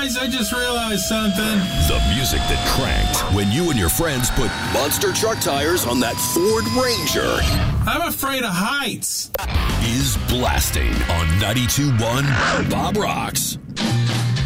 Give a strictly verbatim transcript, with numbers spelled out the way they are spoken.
guys, I just realized something. The music that cranked when you and your friends put Monster truck tires on that Ford Ranger. I'm afraid of heights. Is blasting on ninety-two point one Bob Rocks.